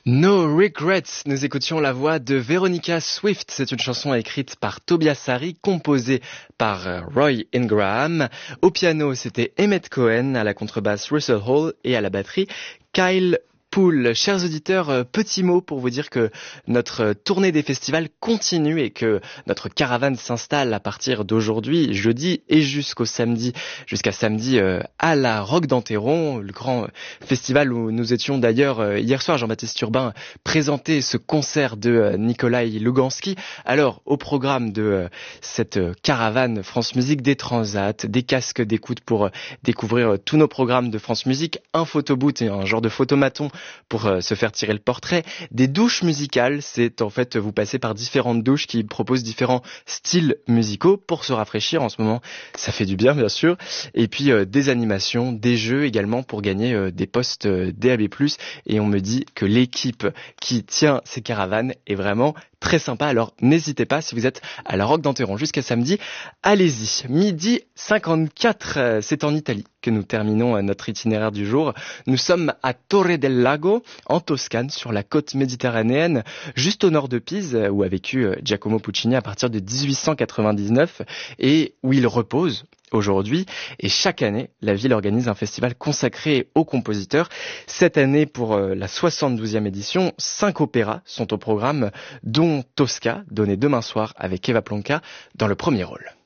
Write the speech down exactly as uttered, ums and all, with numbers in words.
No Regrets, nous écoutions la voix de Veronica Swift. C'est une chanson écrite par Tobias Harry, composée par Roy Ingraham. Au piano, c'était Emmett Cohen, à la contrebasse Russell Hall et à la batterie Kyle Poole. Chers auditeurs, petit mot pour vous dire que notre tournée des festivals continue et que notre caravane s'installe à partir d'aujourd'hui, jeudi et jusqu'au samedi, jusqu'à samedi euh, à la Roque d'Enterron, le grand festival où nous étions d'ailleurs euh, hier soir, Jean-Baptiste Urbain présentait ce concert de euh, Nikolai Lugansky. Alors, au programme de euh, cette euh, caravane France Musique, des transats, des casques d'écoute pour euh, découvrir euh, tous nos programmes de France Musique, un photoboot et un genre de photomaton pour euh, se faire tirer le portrait, des douches musicales, c'est en fait vous passez par différentes douches qui proposent différents styles musicaux pour se rafraîchir en ce moment, ça fait du bien bien sûr, et puis euh, des animations, des jeux également pour gagner euh, des postes euh, D A B plus, et on me dit que l'équipe qui tient ces caravanes est vraiment très sympa, alors n'hésitez pas, si vous êtes à la Roque d'Enterron jusqu'à samedi, allez-y. Midi cinquante-quatre, c'est en Italie que nous terminons notre itinéraire du jour. Nous sommes à Torre del Lago, en Toscane, sur la côte méditerranéenne, juste au nord de Pise, où a vécu Giacomo Puccini à partir de dix-huit cent quatre-vingt-dix-neuf, et où il repose aujourd'hui. Et chaque année, la ville organise un festival consacré aux compositeurs. Cette année, pour la soixante-douzième édition, cinq opéras sont au programme, dont Tosca, donné demain soir avec Eva Plonka dans le premier rôle.